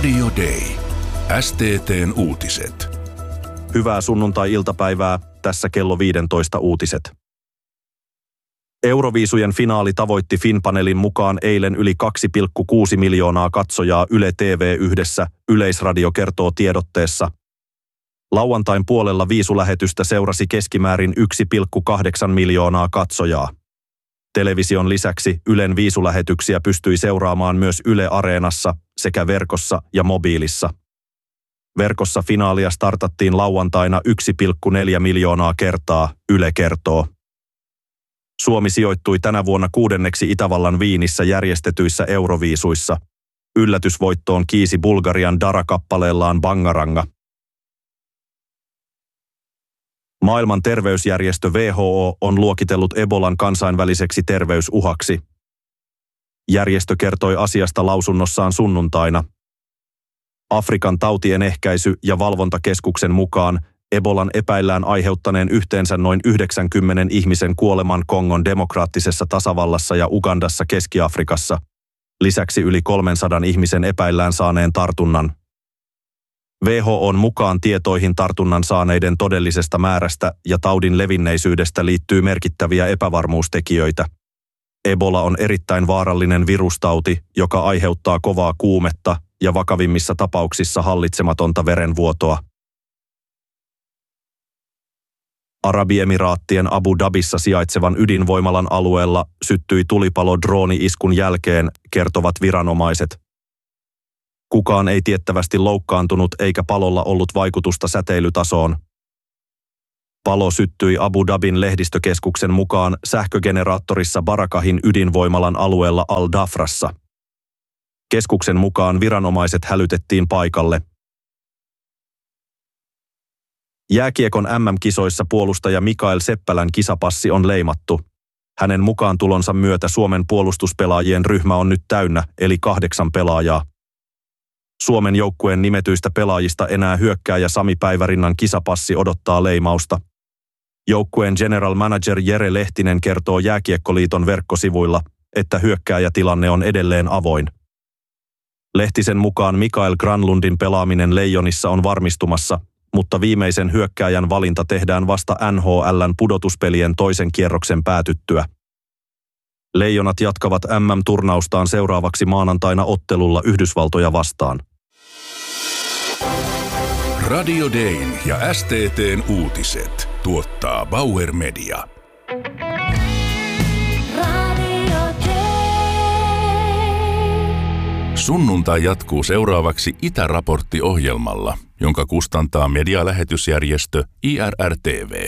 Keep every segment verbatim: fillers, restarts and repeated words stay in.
Radio Day. S T T:n uutiset. Hyvää sunnuntai-iltapäivää, tässä kello viisitoista uutiset. Euroviisujen finaali tavoitti Finpanelin mukaan eilen yli kaksi pilkku kuusi miljoonaa katsojaa Yle T V yhdessä, Yleisradio kertoo tiedotteessa. Lauantain puolella viisulähetystä seurasi keskimäärin yksi pilkku kahdeksan miljoonaa katsojaa. Television lisäksi Ylen viisulähetyksiä pystyi seuraamaan myös Yle Areenassa sekä verkossa ja mobiilissa. Verkossa finaalia startattiin lauantaina yksi pilkku neljä miljoonaa kertaa, Yle kertoo. Suomi sijoittui tänä vuonna kuudenneksi Itävallan Viinissä järjestetyissä Euroviisuissa. Yllätysvoittoon kiisi Bulgarian Dara-kappaleellaan Bangaranga. Maailman terveysjärjestö W H O on luokitellut Ebolan kansainväliseksi terveysuhaksi. Järjestö kertoi asiasta lausunnossaan sunnuntaina. Afrikan tautien ehkäisy- ja valvontakeskuksen mukaan Ebolan epäillään aiheuttaneen yhteensä noin yhdeksänkymmentä ihmisen kuoleman Kongon demokraattisessa tasavallassa ja Ugandassa Keski-Afrikassa. Lisäksi yli kolmensadan ihmisen epäillään saaneen tartunnan. W H O:n mukaan tietoihin tartunnan saaneiden todellisesta määrästä ja taudin levinneisyydestä liittyy merkittäviä epävarmuustekijöitä. Ebola on erittäin vaarallinen virustauti, joka aiheuttaa kovaa kuumetta ja vakavimmissa tapauksissa hallitsematonta verenvuotoa. Arabiemiraattien Abu Dhabissa sijaitsevan ydinvoimalan alueella syttyi tulipalo drooni-iskun jälkeen, kertovat viranomaiset. Kukaan ei tiettävästi loukkaantunut eikä palolla ollut vaikutusta säteilytasoon. Palo syttyi Abu Dhabin lehdistökeskuksen mukaan sähkögeneraattorissa Barakahin ydinvoimalan alueella Al-Dhafrassa. Keskuksen mukaan viranomaiset hälytettiin paikalle. Jääkiekon M M-kisoissa puolustaja Mikael Seppälän kisapassi on leimattu. Hänen mukaan tulonsa myötä Suomen puolustuspelaajien ryhmä on nyt täynnä, eli kahdeksan pelaajaa. Suomen joukkueen nimetyistä pelaajista enää hyökkääjä Sami Päivärinnan kisapassi odottaa leimausta. Joukkueen general manager Jere Lehtinen kertoo Jääkiekkoliiton verkkosivuilla, että hyökkääjätilanne on edelleen avoin. Lehtisen mukaan Mikael Granlundin pelaaminen Leijonissa on varmistumassa, mutta viimeisen hyökkääjän valinta tehdään vasta N H L:n pudotuspelien toisen kierroksen päätyttyä. Leijonat jatkavat M M-turnaustaan seuraavaksi maanantaina ottelulla Yhdysvaltoja vastaan. Radio Dayn ja S T T:n uutiset tuottaa Bauer Media. Sunnuntai jatkuu seuraavaksi Itäraportti-ohjelmalla, jonka kustantaa medialähetysjärjestö I R R T V.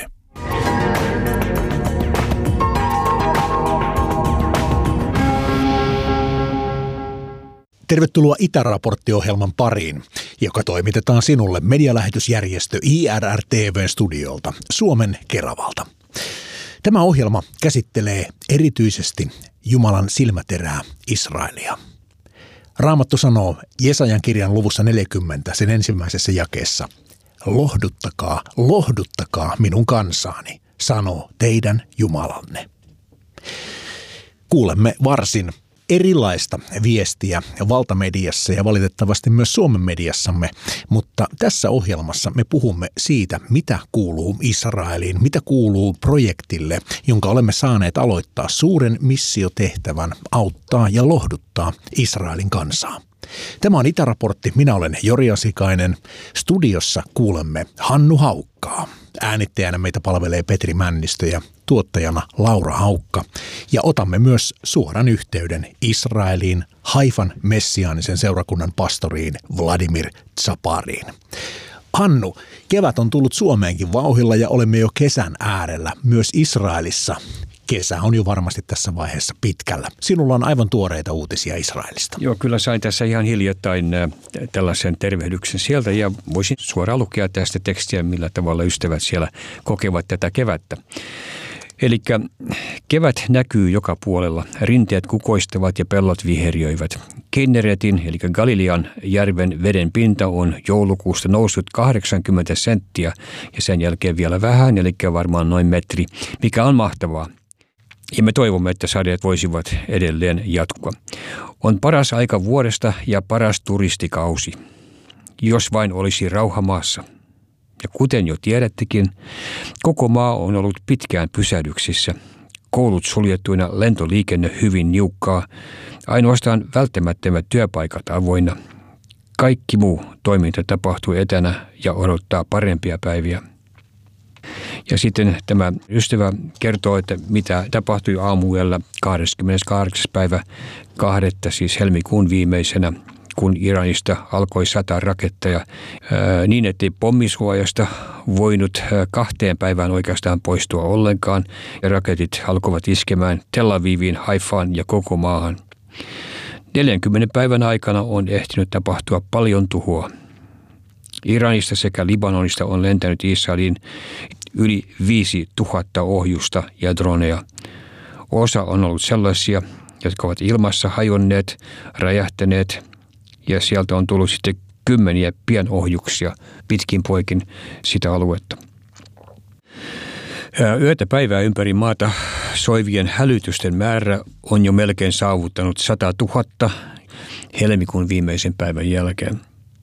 Tervetuloa Itäraportti-ohjelman pariin, joka toimitetaan sinulle medialähetysjärjestö I R R T V:n studiolta Suomen Keravalta. Tämä ohjelma käsittelee erityisesti Jumalan silmäterää Israelia. Raamattu sanoo Jesajan kirjan luvussa neljäkymmentä sen ensimmäisessä jakeessa: Lohduttakaa, lohduttakaa minun kansaani, sanoo teidän Jumalanne. Kuulemme varsin erilaista viestiä valtamediassa ja valitettavasti myös Suomen mediassamme, mutta tässä ohjelmassa me puhumme siitä, mitä kuuluu Israeliin, mitä kuuluu projektille, jonka olemme saaneet aloittaa suuren missiotehtävän auttaa ja lohduttaa Israelin kansaa. Tämä on Itäraportti, minä olen Jori Asikainen. Studiossa kuulemme Hannu Haukkaa. Äänittäjänä meitä palvelee Petri Männistö ja tuottajana Laura Haukka. Ja otamme myös suoran yhteyden Israeliin, Haifan messiaanisen seurakunnan pastoriin Vladimir Tsapariin. Hannu, kevät on tullut Suomeenkin vauhdilla ja olemme jo kesän äärellä myös Israelissa. Kesä on jo varmasti tässä vaiheessa pitkällä. Sinulla on aivan tuoreita uutisia Israelista. Joo, kyllä sain tässä ihan hiljattain tällaisen tervehdyksen sieltä ja voisin suoraan lukea tästä tekstiä, millä tavalla ystävät siellä kokevat tätä kevättä. Eli kevät näkyy joka puolella, rinteet kukoistavat ja pellot viheriöivät. Kinneretin, eli Galilean järven veden pinta on joulukuusta noussut kahdeksankymmentä senttiä ja sen jälkeen vielä vähän, eli varmaan noin metri, mikä on mahtavaa. Ja me toivomme, että sadeet voisivat edelleen jatkua. On paras aika vuodesta ja paras turistikausi, jos vain olisi rauha maassa. Ja kuten jo tiedättekin, koko maa on ollut pitkään pysähdyksissä. Koulut suljettuina, lentoliikenne hyvin niukkaa, ainoastaan välttämättömät työpaikat avoinna. Kaikki muu toiminta tapahtuu etänä ja odottaa parempia päiviä. Ja sitten tämä ystävä kertoo, että mitä tapahtui aamuyöllä kahdeskymmeneskahdeksas päivä kahdetta, siis helmikuun viimeisenä, kun Iranista alkoi sataa raketteja ää, niin, ettei pommisuojasta voinut ää, kahteen päivään oikeastaan poistua ollenkaan. Ja raketit alkoivat iskemään Tel Aviviin, Haifaan ja koko maahan. neljänkymmenen päivän aikana on ehtinyt tapahtua paljon tuhoa. Iranista sekä Libanonista on lentänyt Israeliin yli viisi tuhatta ohjusta ja droneja. Osa on ollut sellaisia, jotka ovat ilmassa hajonneet, räjähtäneet ja sieltä on tullut sitten kymmeniä pienohjuksia pitkin poikin sitä aluetta. Yötä päivää ympäri maata soivien hälytysten määrä on jo melkein saavuttanut sata tuhatta helmikuun viimeisen päivän jälkeen.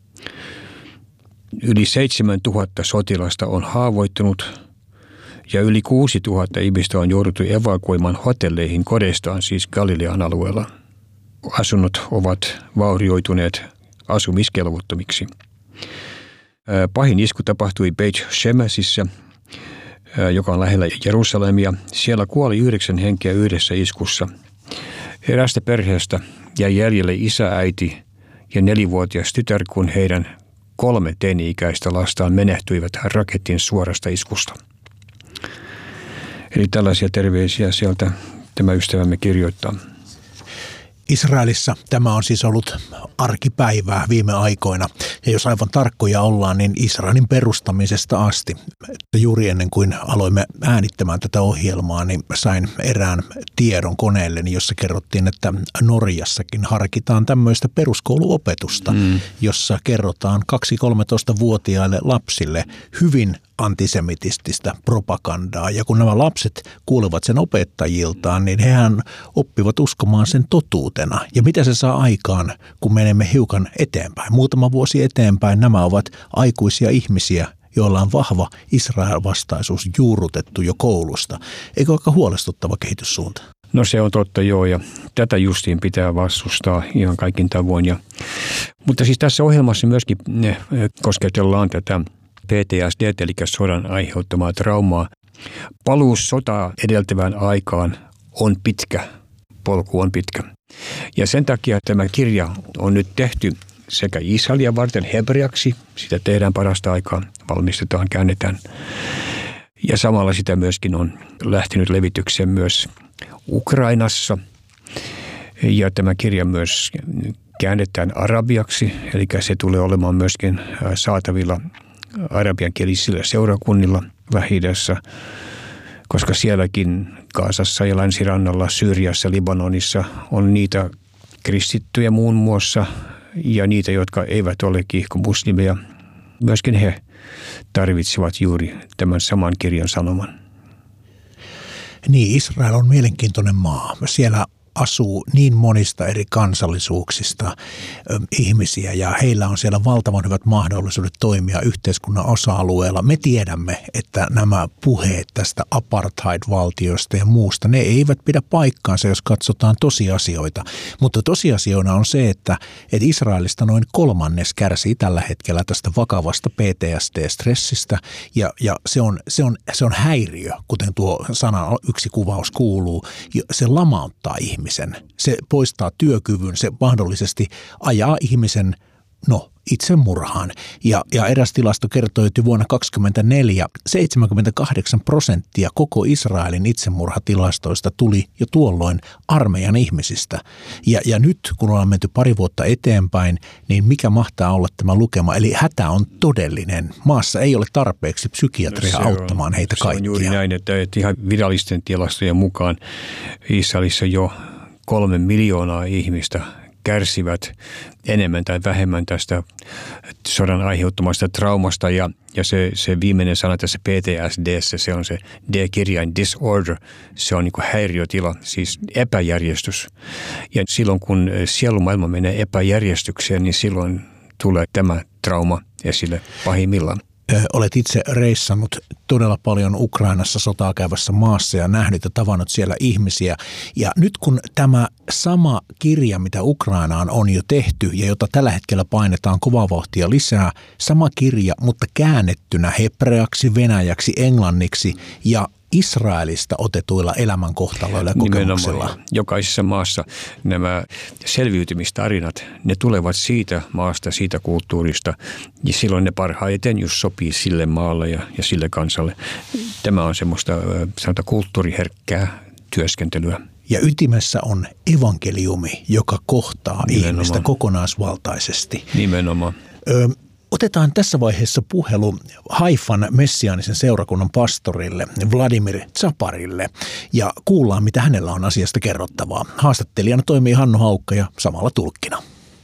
Yli seitsemäntuhatta sotilasta on haavoittunut ja yli kuusituhatta ihmistä on jouduttu evakuoimaan hotelleihin kodeistaan, siis Galilean alueella. Asunnot ovat vaurioituneet asumiskelvottomiksi. Pahin isku tapahtui Beit Shemesissä, joka on lähellä Jerusalemia. Siellä kuoli yhdeksän henkeä yhdessä iskussa. Erästä perheestä jäi jäljelle isä, äiti ja nelivuotias tytär, kun heidän kolme teini-ikäistä lastaan menehtyivät raketin suorasta iskusta. Eli tällaisia terveisiä sieltä tämä ystävämme kirjoittaa. Israelissa tämä on siis ollut arkipäivää viime aikoina. Ja jos aivan tarkkoja ollaan, niin Israelin perustamisesta asti. Juuri ennen kuin aloimme äänittämään tätä ohjelmaa, niin sain erään tiedon koneelleni, jossa kerrottiin, että Norjassakin harkitaan tämmöistä peruskouluopetusta, mm. jossa kerrotaan kaksi-kolmetoista-vuotiaille lapsille hyvin antisemitististä propagandaa. Ja kun nämä lapset kuulevat sen opettajiltaan, niin hehän oppivat uskomaan sen totuutena. Ja mitä se saa aikaan, kun menemme hiukan eteenpäin? Muutama vuosi eteenpäin nämä ovat aikuisia ihmisiä, joilla on vahva Israel-vastaisuus juurrutettu jo koulusta. Eikö aika huolestuttava kehityssuunta? No se on totta, joo, ja tätä justiin pitää vastustaa ihan kaikin tavoin. Ja, mutta siis tässä ohjelmassa myöskin kosketellaan tätä P T S D, eli sodan aiheuttamaa traumaa. Paluus sotaa edeltävään aikaan on pitkä, polku on pitkä. Ja sen takia tämä kirja on nyt tehty sekä Israelia varten hebreaksi, sitä tehdään parasta aikaa, valmistetaan, käännetään. Ja samalla sitä myöskin on lähtenyt levitykseen myös Ukrainassa. Ja tämä kirja myös käännetään arabiaksi, eli se tulee olemaan myöskin saatavilla arabiankielisillä seurakunnilla Lähi-idässä, koska sielläkin Gazassa ja länsirannalla, Syyriassa, Libanonissa on niitä kristittyjä muun muassa ja niitä, jotka eivät ole kiihkomuslimeja. Myöskin he tarvitsevat juuri tämän saman kirjan sanoman. Niin, Israel on mielenkiintoinen maa. Siellä asuu niin monista eri kansallisuuksista ö, ihmisiä ja heillä on siellä valtavan hyvät mahdollisuudet toimia yhteiskunnan osa-alueella. Me tiedämme, että nämä puheet tästä apartheid-valtiosta ja muusta, ne eivät pidä paikkaansa, jos katsotaan tosiasioita. Mutta tosiasioina on se, että, että Israelista noin kolmannes kärsii tällä hetkellä tästä vakavasta P T S D-stressistä ja, ja se, on, se, on, se on häiriö, kuten tuo sanan yksi kuvaus kuuluu. Se lamauttaa ihmisiä. Se poistaa työkyvyn, se mahdollisesti ajaa ihmisen no, itsemurhaan. Ja, ja eräs tilasto kertoi, että vuonna kaksikymmentäneljä seitsemänkymmentäkahdeksan prosenttia koko Israelin itsemurhatilastoista tuli jo tuolloin armeijan ihmisistä. Ja, ja nyt, kun ollaan menty pari vuotta eteenpäin, niin mikä mahtaa olla tämä lukema? Eli hätä on todellinen. Maassa ei ole tarpeeksi psykiatria no auttamaan heitä kaikkia. Se on juuri näin, että, että ihan virallisten tilastojen mukaan Israelissa jo kolme miljoonaa ihmistä kärsivät enemmän tai vähemmän tästä sodan aiheuttamasta traumasta. Ja, ja se, se viimeinen sana tässä P T S D:ssä, se on se D-kirjain disorder, se on niin kuin häiriötila, siis epäjärjestys. Ja silloin kun sielumaailma menee epäjärjestykseen, niin silloin tulee tämä trauma esille pahimmillaan. Olet itse reissannut todella paljon Ukrainassa sotaa käyvässä maassa ja nähnyt ja tavannut siellä ihmisiä. Ja nyt kun tämä sama kirja, mitä Ukrainaan on jo tehty ja jota tällä hetkellä painetaan kovaa vauhtia lisää, sama kirja, mutta käännettynä hebreaksi, venäjäksi, englanniksi ja Israelista otetuilla elämänkohtaloilla ja kokemuksilla. Nimenomaan. Jokaisessa maassa nämä selviytymistarinat, ne tulevat siitä maasta, siitä kulttuurista, ja silloin ne parhaiten just sopii sille maalle ja, ja sille kansalle. Tämä on semmoista, sanotaan, kulttuuriherkkää työskentelyä. Ja ytimessä on evankeliumi, joka kohtaa Nimenomaan. ihmistä kokonaisvaltaisesti. Nimenomaan. Ö, Otetaan tässä vaiheessa puhelu Haifan messiaanisen seurakunnan pastorille Vladimir Tsaparille ja kuullaan, mitä hänellä on asiasta kerrottavaa. Haastattelijana toimii Hannu Haukka ja samalla tulkkina.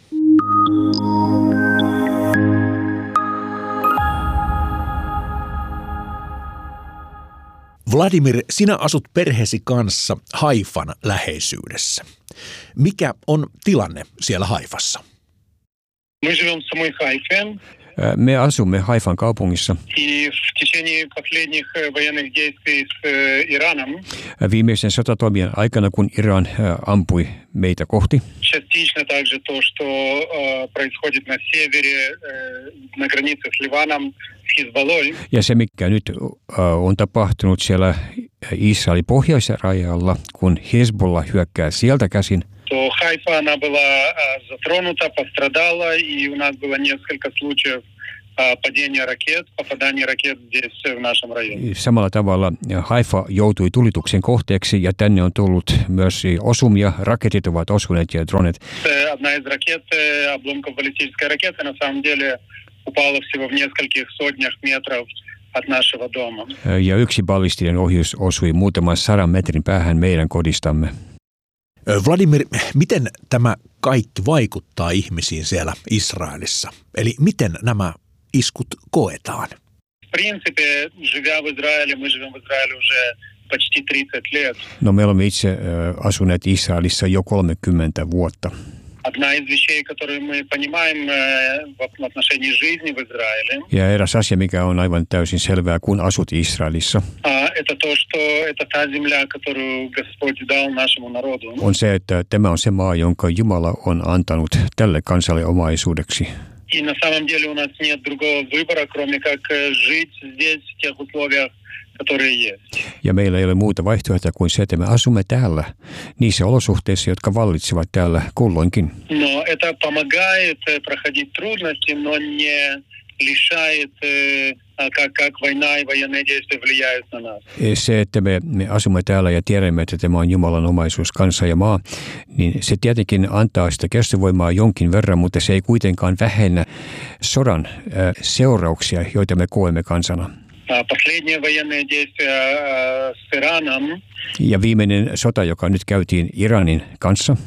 Vladimir, sinä asut perheesi kanssa Haifan läheisyydessä. Mikä on tilanne siellä Haifassa? Мы живем в самой Хайфе. Me asumme Haifan kaupungissa. И в течение последних военных действий с Ираном Viimeisen sotatoimien aikana, kun Iran ampui meitä kohti. частично также то, что происходит на севере, на границе с Ливаном, с Хизбаллой. Ja se, mikä nyt on tapahtunut siellä Israelin pohjoisella rajalla, kun Hezbollah hyökkää sieltä käsin, то Хайфа, она была затронута, пострадала, и у нас было несколько случаев падения ракет, попадания ракет здесь в нашем районе. Samalla tavalla Haifa joutui tulituksen kohteeksi ja tänne on tullut myös osumia, raketit ovat osuneet ja dronet. Одна из ракет, обломков баллистической ракеты, на самом деле упала всего в нескольких сотнях метров от нашего дома. Ja yksi ballistinen ohjus osui muutaman sadan metrin päähän meidän kodistamme. Vladimir, miten tämä kaikki vaikuttaa ihmisiin siellä Israelissa? Eli miten nämä iskut koetaan? В принципе, живя в Израиле, мы живем в Израиле уже почти тридцать лет. No me olemme itse asuneet Israelissa jo kolmekymmentä vuotta. Одна из вещей, которую мы понимаем в отношении жизни в Израиле. Ja eräs asia, mikä on aivan täysin selvää, kun asut Israelissa, это то, что это та земля, которую Господь дал нашему народу. On se, että tämä on se maa, jonka Jumala on antanut tälle kansalle omaisuudeksi. И на самом деле у нас нет другого выбора, кроме как жить здесь в тех условиях, которые есть. Ja meillä ei ole muuta vaihtoehtoa kuin se, että me asumme täällä niissä olosuhteissa, jotka vallitsevat täällä kulloinkin. Но это помогает проходить трудности, но не лишает, как, как война и военные действия влияют на нас. Se, että me, me asumme täällä ja tiedämme, että tämä on Jumalan omaisuus, kansa ja maa, niin se tietenkin antaa sitä kestovoimaa jonkin verran, mutta se ei kuitenkaan vähennä sodan äh, seurauksia, joita me koemme kansana. Последние военные действия с Ираном. Ja viimeinen sota, joka nyt käytiin Iranin kanssa.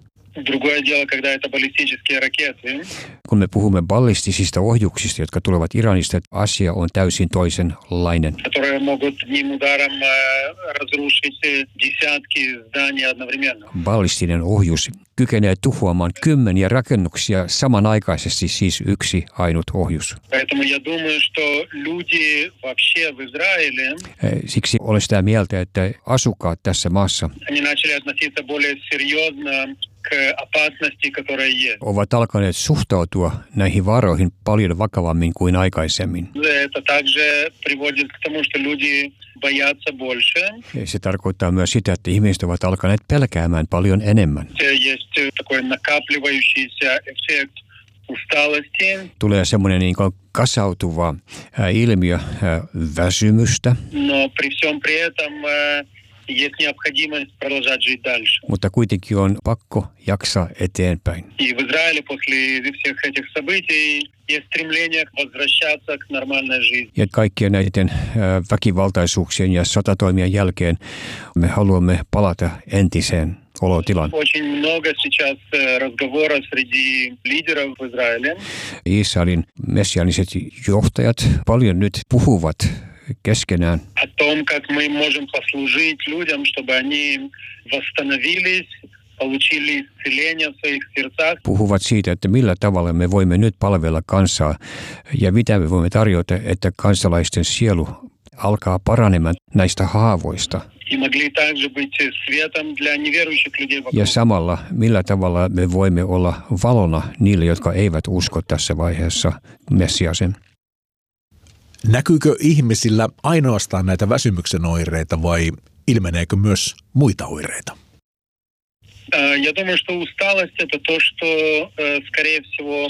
Другое дело, когда это баллистические ракеты. Kun me puhumme ballistisista ohjuksista, jotka tulevat Iranista, asia on täysin toisenlainen. Которые могут одним ударом разрушить десятки зданий одновременно. Ballistinen ohjus kykenee tuhoamaan kymmeniä rakennuksia samanaikaisesti, siis yksi ainut ohjus. Поэтому я думаю, что люди вообще в Израиле. Siksi olen sitä mieltä, että asukkaat tässä maassa Они начали относиться более серьезно к опасности, которая есть. Ovat alkaneet suhtautua näihin vaaroihin paljon vakavammin kuin aikaisemmin. Это также приводит к тому, что люди боятся больше. Se tarkoittaa myös sitä, että ihmiset ovat alkaneet pelkäämään paljon enemmän. Есть такой накапливающийся эффект усталости. Tulee semmoinen niin kuin kasautuva ää, ilmiö ää, väsymystä. Но при всем при этом есть необходимость продолжать жить дальше. Mutta kuitenkin on pakko jaksaa eteenpäin. И в Израиле после всех этих событий есть стремление возвращаться к нормальной жизни. Ja kaikkien näiden väkivaltaisuuksien ja sotatoimien jälkeen me haluamme palata entiseen olotilan. Очень много сейчас разговора среди лидеров в Израиле. Israelin messiaaniset johtajat paljon nyt puhuvat keskenään. О том, как мы можем послужить людям, чтобы они восстановились, получили исцеление в своих сердцах. Puhuvat siitä, että millä tavalla me voimme nyt palvella kansaa ja mitä me voimme tarjota, että kansalaisten sielu alkaa paranemaan näistä haavoista. И могли также быть светом для неверующих людей вокруг. Ja samalla, millä tavalla me voimme olla valona niille, jotka eivät usko tässä vaiheessa Messiasen. Näkyykö ihmisillä ainoastaan näitä väsymyksen oireita vai ilmeneekö myös muita oireita? Я думаю, что усталость – это то, что, скорее всего,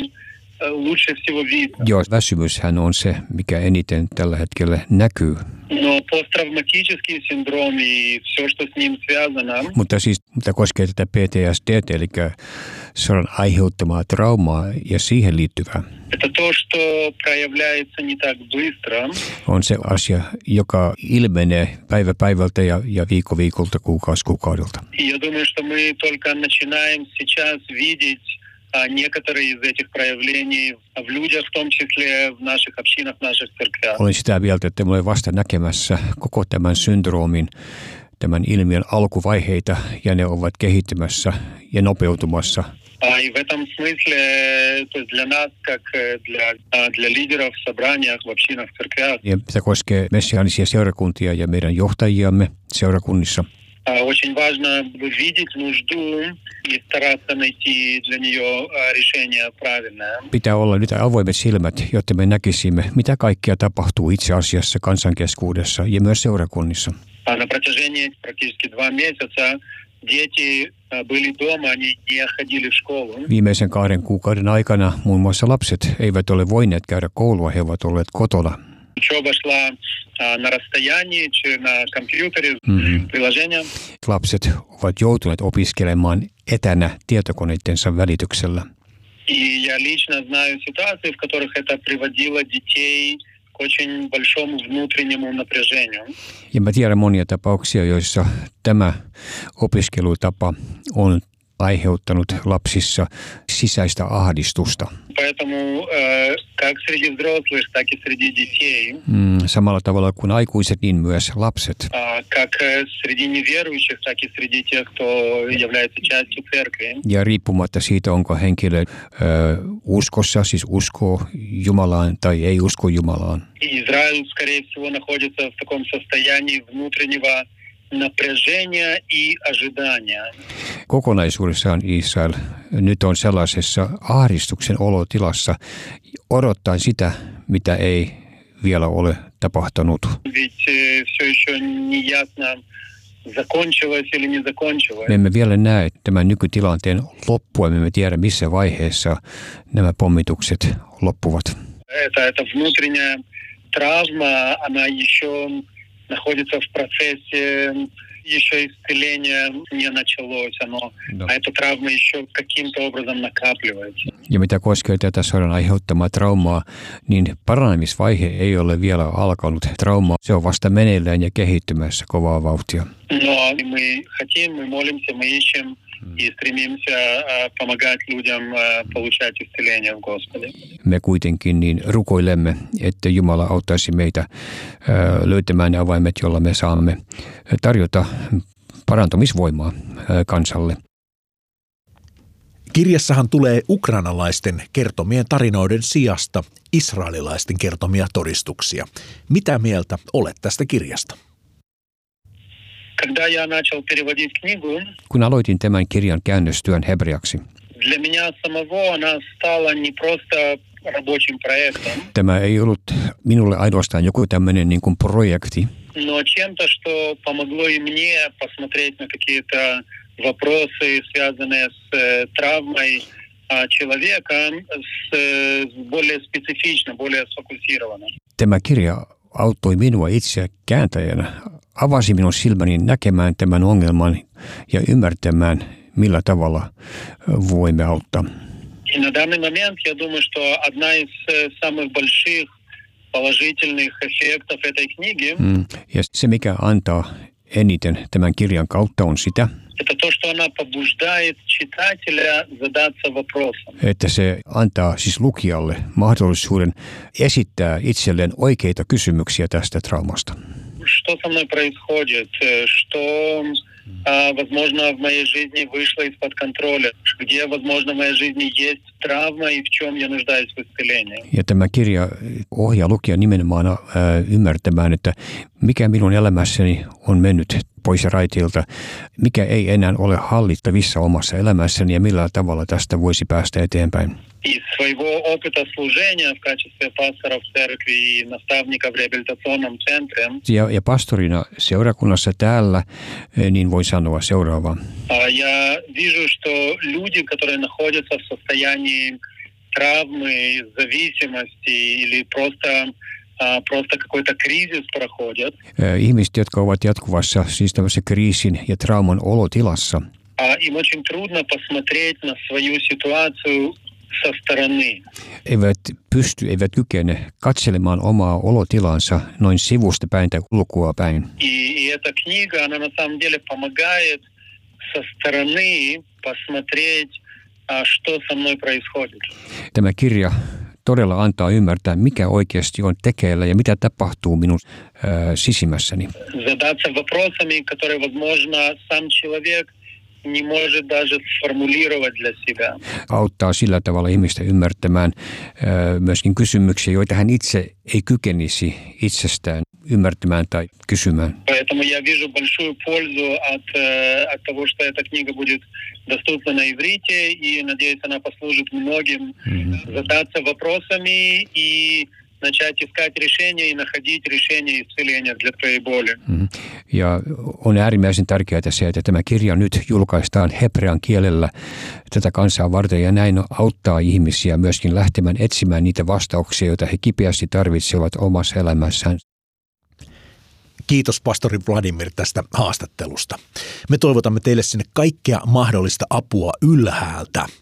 лучше всего видно. Joo, väsymyshän on se, mikä eniten tällä hetkellä näkyy. Но посттравматический синдром и все, что с ним связано, Mutta siis, mitä koskee tätä P T S D, eli sodan aiheuttamaa traumaa ja siihen liittyvää, это то, что проявляется не так быстро. on se asia, joka ilmenee päivä päivältä ja, ja viikko viikolta, kuukausi kuukaudelta. И я думаю, что мы только начинаем сейчас видеть а, некоторые из этих проявлений в людях, в том числе в наших общинах, в наших церквях. Olen sitä mieltä, että me olemme vasta näkemässä koko tämän syndroomin, tämän ilmiön alkuvaiheita, ja ne ovat kehittymässä ja nopeutumassa. А, И в этом смысле, то есть для нас, как для, для лидеров в собраниях, в общинах, в церквях, Ja se koskee messiaanisia seurakuntia ja meidän johtajiamme seurakunnissa. очень важно видеть нужду и стараться найти для нее решение правильное. Pitää olla nyt avoimet silmät, jotta me näkisimme, mitä kaikkea tapahtuu itse asiassa kansankeskuudessa ja myös seurakunnissa. На протяжении практически два месяца дети были дома, они не ходили в школу. Viimeisen kahden kuukauden aikana muun muassa lapset eivät ole voineet käydä koulua, he ovat olleet kotona. Учеба шла на расстоянии, на компьютере, Mm-hmm. приложения. Lapset ovat joutuneet opiskelemaan etänä tietokoneittensa välityksellä. И я лично знаю ситуации, в которых это приводило детей к очень большому внутреннему напряжению. Ja mä tiedän monia tapauksia, joissa tämä opiskelutapa on aiheuttanut lapsissa sisäistä ahdistusta. Поэтому э, как среди взрослых, так и среди детей, Mm, samalla tavalla kuin aikuiset, niin myös lapset. э, как среди неверующих, так и среди тех, кто является частью церкви. Ja riippumatta siitä, onko henkilö ö, uskossa, siis uskoo Jumalaan tai ei usko Jumalaan. Израиль, скорее всего, находится в таком состоянии внутреннего напряжения и ожидания. Kokonaisuudessaan Israel nyt on sellaisessa ahdistuksen olotilassa odottaa sitä, mitä ei vielä ole tapahtunut. Ведь все еще не ясно, закончилось или не закончилось. Me emme vielä näe tämän nykytilanteen loppua, me emme tiedä missä vaiheessa nämä pommitukset loppuvat. Это, это внутренняя травма, она еще находится в процессе, еще исцеление не началось, оно, Да. а эта травма еще каким-то образом накапливается. Ja mitä koskee tätä sodan aiheuttamaa traumaa, niin paranemisvaihe ei ole vielä alkanut. Trauma, se on vasta meneillään ja kehittymässä kovaa vauhtia. Но мы хотим, мы молимся, мы ищем и стремимся а, помогать людям а, получать исцеление в Господе. Me kuitenkin niin rukoilemme, että Jumala auttaisi meitä ö, löytämään ne avaimet, jolla me saamme tarjota parantumisvoimaa ö, kansalle. Kirjassahan tulee ukrainalaisten kertomien tarinoiden sijasta israelilaisten kertomia todistuksia. Mitä mieltä olet tästä kirjasta? Когда я начал переводить книгу, Kun aloitin tämän kirjan käännöstyön hebreaksi, для меня самого она стала не просто рабочим проектом, tämä ei ollut minulle ainoastaan joku tämmöinen niin kuin projekti, но чем-то, что помогло и мне посмотреть на какие-то вопросы, связанные с э, травмой э, человека, с, э, более специфично, более сфокусированно. Tämä kirja auttoi minua itseä kääntäjänä, avasi minun silmäni näkemään tämän ongelman ja ymmärtämään, millä tavalla voimme auttaa. И на данный момент я думаю, что одна из э, самых больших положительных эффектов этой книги Mm. Ja se, mikä antaa eniten tämän kirjan kautta, on sitä, это то, что она побуждает читателя задаться вопросом. Että se antaa siis lukijalle mahdollisuuden esittää itselleen oikeita kysymyksiä tästä traumasta. Что со мной происходит? Что, возможно, в моей жизни вышло из-под контроля? Где, возможно, в моей жизни есть травма и в чем я нуждаюсь в исцелении? Ja tämä kirja ohjaa lukija nimenomaan äh, ymmärtämään, että mikä minun elämässäni on mennyt pois raiteilta, mikä ei enää ole hallittavissa omassa elämässäni ja millä tavalla tästä voisi päästä eteenpäin. Из своего опыта служения в качестве пастора в церкви и наставника в реабилитационном центре. Ja, ja pastorina seurakunnassa täällä, niin voi sanoa seuraavaa. Я вижу, что люди, которые находятся в состоянии травмы, зависимости или просто просто какой-то кризис проходят. Ihmiset, jotka ovat jatkuvassa siis tämmöisessä kriisin ja trauman olotilassa. Им очень трудно посмотреть на свою ситуацию со стороны. Eivät pysty, eivät kykene katselemaan omaa olotilansa noin sivusta päin tai ulkoa päin. И эта книга, она на самом деле помогает со стороны посмотреть, что со мной происходит. Tämä kirja todella antaa ymmärtää, mikä oikeasti on tekeillä ja mitä tapahtuu minun äh, sisimmässäni. Задаться вопросами, которые, возможно, сам человек не может даже сформулировать для себя. Auttaa sillä tavalla ihmistä ymmärtämään äh, myöskin kysymyksiä, joita hän itse ei kykenisi itsestään ymmärtämään tai kysymään. Поэтому я вижу большую пользу от, от того, что эта книга будет доступна на иврите, и, надеюсь, она послужит многим mm-hmm. задаться вопросами и начать искать решения и находить решения исцеления для твоей боли. Mm-hmm. Ja on äärimmäisen tärkeää se, että tämä kirja nyt julkaistaan hebrean kielellä tätä kansaa varten ja näin auttaa ihmisiä myöskin lähtemään etsimään niitä vastauksia, joita he kipeästi tarvitsevat omassa elämässään. Kiitos pastori Vladimir tästä haastattelusta. Me toivotamme teille sinne kaikkea mahdollista apua ylhäältä